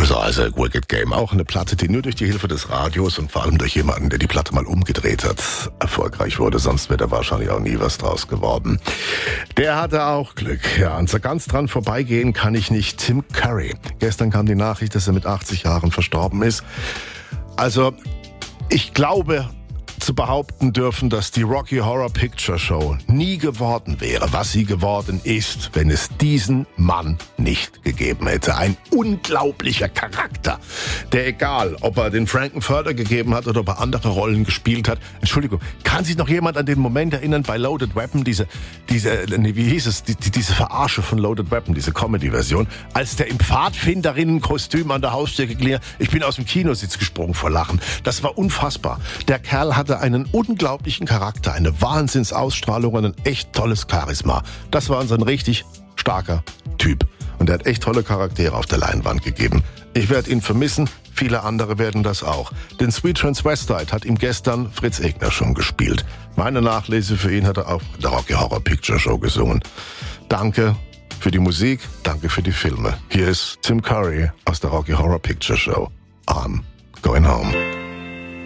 Also Isaac Wicked Game, auch eine Platte, die nur durch die Hilfe des Radios und vor allem durch jemanden, der die Platte mal umgedreht hat, erfolgreich wurde. Sonst wäre da wahrscheinlich auch nie was draus geworden. Der hatte auch Glück. Ja, und so ganz dran vorbeigehen kann ich nicht. Tim Curry. Gestern kam die Nachricht, dass er mit 80 Jahren verstorben ist. Also, ich glaube zu behaupten dürfen, dass die Rocky Horror Picture Show nie geworden wäre, was sie geworden ist, wenn es diesen Mann nicht gegeben hätte. Ein unglaublicher Charakter, der, egal, ob er den Frankenfurter gegeben hat oder ob er andere Rollen gespielt hat. Entschuldigung, kann sich noch jemand an den Moment erinnern bei Loaded Weapon, diese Verarsche von Loaded Weapon, diese Comedy-Version, als der im Pfadfinderinnenkostüm an der Haustür geklingelt, ich bin aus dem Kinositz gesprungen vor Lachen. Das war unfassbar. Der Kerl hatte einen unglaublichen Charakter, eine Wahnsinnsausstrahlung und ein echt tolles Charisma. Das war so ein richtig starker Typ. Und er hat echt tolle Charaktere auf der Leinwand gegeben. Ich werde ihn vermissen, viele andere werden das auch. Den Sweet Transvestite hat ihm gestern Fritz Egner schon gespielt. Meine Nachlese für ihn hat er auch in der Rocky Horror Picture Show gesungen. Danke für die Musik, danke für die Filme. Hier ist Tim Curry aus der Rocky Horror Picture Show. I'm going home.